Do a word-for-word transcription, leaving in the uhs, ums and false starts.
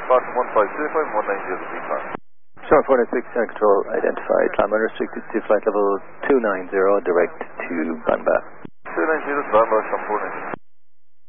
departing one five zero five, one nine zero three five. Star four nine six, Air Control identified. Climb unrestricted to flight level two nine zero, direct to Banba. two nine zero, Banba, Star four nine six.